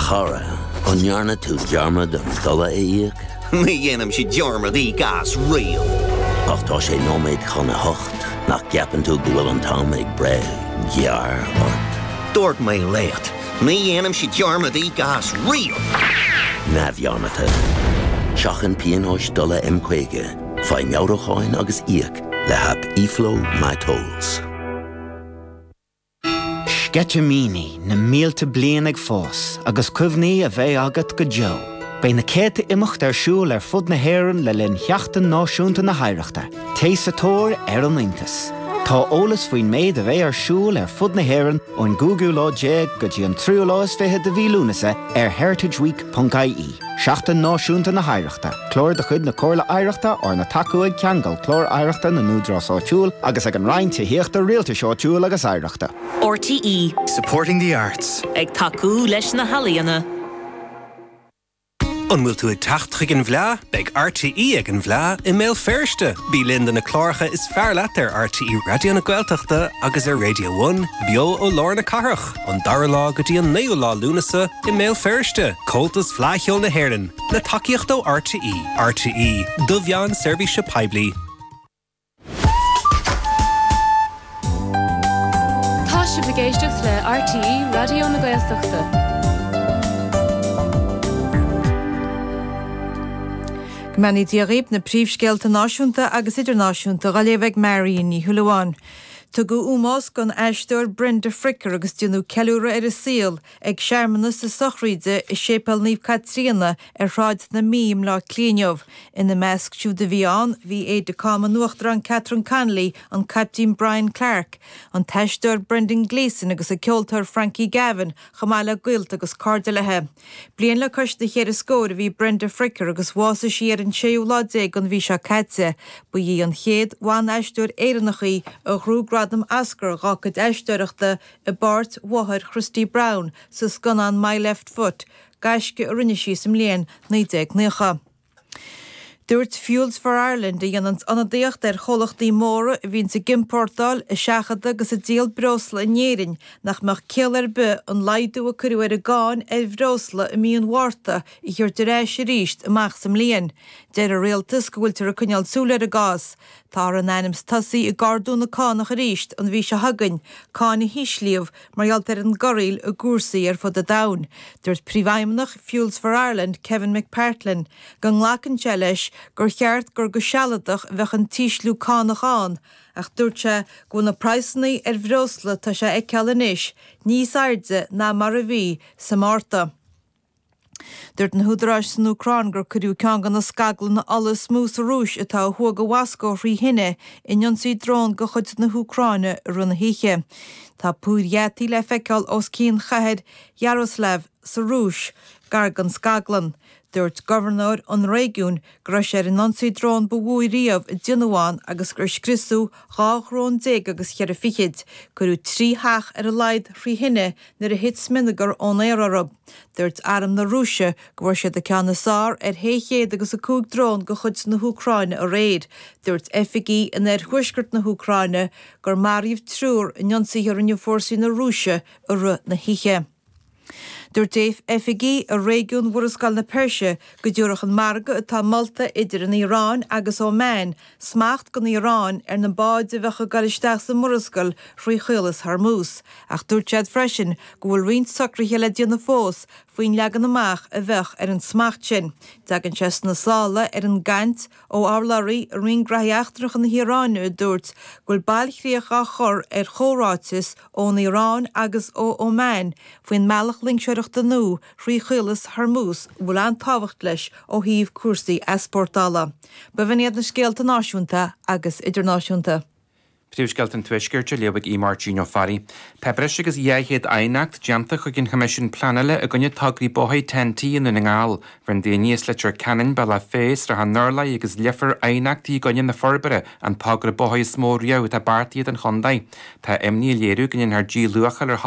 Chara, onjarna tú jarma dom dolla eig. Mi dhéanam si dearmad í gas rial. Ach tá sé nóméid chuna hocht, nach gapan tú gwyl an tam ag bre, giar ort. Dúirt mé léat. Mi dhéanam si dearmad í gas rial. Na bhearnata. Seachan píon ois dolla imquaige, fai meawracháin agus iach le hap iflo my tolls. Getchamini na mílte blian ag fós, agus cuimhní a bheith agat go Joe. Bei na céta imimecht siúl fud na héireann le linn cheachtain náisiúnta na haireachta, tééis a tóir an Intas. Tá ólas faoin méid a bheith siúl fud na héireann ón Google lá déag go dtí an 3 fithe de bhí lúnasa heritageweek.ie. Seachtain náisiúnta na haireachta, clór de chud na cóirla aireachta or na tacuig ceangal clór aireachta na núdrás áitiúil agus ag an roinnte híochta rialta seáitiúil agus aireachta. RTE. Supporting the arts. Ag tacu leis na halaíana. An bhfuil tú ag tacht chuig an bhleá, beag RTE ag an bhleá I mail firste. Bí Linda na clárcha is fear leat RTE radio na Gaeltachta agus Radio 1, bio ó lár na carach. An dar lá go dtí an 9 lá lúnasa I mail firste. Coltas flaithol na héireann. Na takeíocht ó RTE. RTE, do bhean service peibli. Tá si bhgéisteach le RTE radio na Gaeltachta. Mani diarib na príomhscéalta náisiúnta agus idirnáisiúnta ga léibh Marion ní Thuilleamháin. Tá go úmás gan aisteoir Brenda Fricker agus dionú ceúra a síl ag seamanna sa sochríide I sépal níomh Catriona ráid na mím lá clíneomh. Ina measc siú de bhíán, bhí de cáma nuachtar an Catherine Conley an Captain Brian Clark, an taisteoir Brendan Gleeson agus a ceoltar Frankie Gavin chamála gailt agus cardda lethe. Blian le cos de chéad scóir bhí Brenda Fricker agus bhása si an 6 lá déag an bhí se caite, bu í an chéad bhain aisteoir éireannachaí a hrúg Radam Ascar gachad eisteoireachta I Bart Wahar Christy Brown sa sconan My Left Foot, gaisce a rinne sí sem léan 19. Dúirt Fuels for Ireland a dhéanant anadíocht cholachtaí móra a bhín sa Gimportáil a seachad agus a díal brosla in Éireann nach meach céal be an laidú a curú a gáin brosla a míon warta I chuir de réis ríist amach sam léan. Deir a réaltas go bhfuil tar a cúneal súla a gás. Tá an anims tasaí I gardú na cánach a ríist an bhí se hagann, cána híslíomh marghealt an gorail a gúrsaí fud a dain. Dúirt príomhaimeanach Fuels for Ireland Kevin McPartlin gan nglacan leis gur cheart gur go sealadach bheith an tíslú cánach an, ach dúirte go na praisnaí bhrosla tá sé ag cealanis, níos airde ná mar a bhí sa Márta. Dúirt an húdarráis san Ucrán gur curú ceangan na scaglan na alles smús a rúis atá thuaga wasco rí hinne inionsaí drón go chud na Ucráine runna híche. Tá púrhéatí le feiceáil os cín chahead Yaroslav sa rúis gargan scaglan. Dúirt governor an réigiún gur sé inionsaí drón bhuaí riamh I Dionúáin agus gur scrisú 2.10 agus chear a fichiid, gurú 3 heach a laid rí hinne nar a hit sminagar ón éararab. Dúirt Aram na Rúise go bhfuair sé de ceanna sár héchéad agus a cúg drón go chud na Ucráine a réad. Dúirt FG in thuisgurt na Ucráine gur maríomh trúr inionsaí ar an fórsaí na Rúise a ru na hiche. Dúirt Dave FG a réigiún Mhuirascal na Perse go dúrach an marga atá Malta idir in Irán agus Oman, smacht gan Irán na báid a bhecha galisteach sa Mhuirascal faoi chuilas Hormuz. Ach dúirt siad freisin go bhfuil riont sacraithe le díonna fós faoin legan amach a bheith an smacht sin. Dagan ses na sála an gant ó álaí a ring graíachtrach an Iránu dúirt gohfuil bailchríoch a chur chórátis ón Irán agus ó Oman faoin meallach linkseoireachta nó rí chuilas Hormuz bhfuil an táhacht leis ó híomh cuasaí esportála. Ba bhainiad na scéalta náisiúnta agus idirnáisiúnta. Príomhscéalta tuaisceirte leabhaigh Martino Farry. Pebris agus dhéhéad ainacht deanta chu gin comisiún planile a gunne tagraí bóthaid tentaí in na ngáil, bhain daoine leir canan bela féis ra an nurla agus liafar ainachtí gunne na forbere an tagra bóthaid smór riamh a bartíad an chondaid. Tá imní léirú gunne ar dí luachal ar